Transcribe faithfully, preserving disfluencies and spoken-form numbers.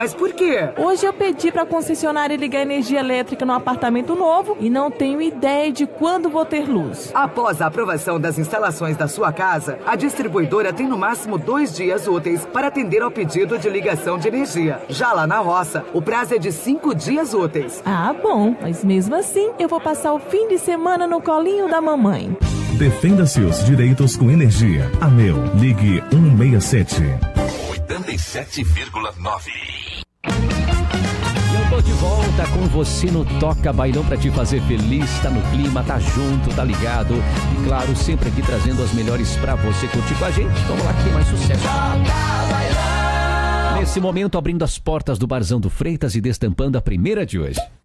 Mas por quê? Hoje eu pedi pra concessionária ligar energia elétrica no apartamento novo e não tenho ideia de quando vou ter luz. Após a aprovação das instalações da sua casa, a distribuidora tem no máximo dois dias úteis para atender ao pedido de ligação de energia. Já lá na roça, o prazo é de cinco dias úteis. Ah, bom, mas mesmo assim eu vou passar o fim de semana no colinho da mamãe. Defenda seus direitos com energia. Ameu, ligue um seis sete. oitenta e sete vírgula nove. Eu tô de volta com você no Toca Bailão pra te fazer feliz, tá no clima, tá junto, tá ligado. E claro, sempre aqui trazendo as melhores pra você curtir com a gente. Vamos lá que tem mais sucesso. Toca Bailão! Nesse momento, abrindo as portas do Barzão do Freitas e destampando a primeira de hoje.